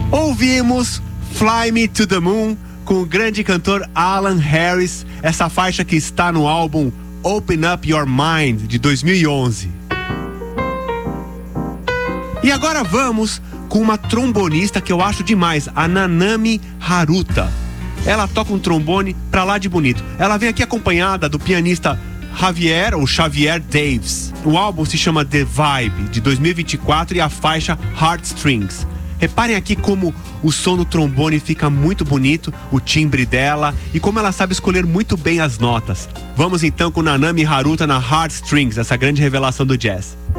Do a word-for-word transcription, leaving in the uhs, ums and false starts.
Ouvimos Fly Me to the Moon com o grande cantor Alan Harris, essa faixa que está no álbum Open Up Your Mind de dois mil e onze. E agora vamos com uma trombonista que eu acho demais, a Nanami Haruta. Ela toca um trombone pra lá de bonito. Ela vem aqui acompanhada do pianista Javier ou Xavier Davis. O álbum se chama The Vibe de dois mil e vinte e quatro e a faixa Heartstrings. Reparem aqui como o som do trombone fica muito bonito, o timbre dela e como ela sabe escolher muito bem as notas. Vamos então com Nanami Haruta na Heartstrings, essa grande revelação do jazz.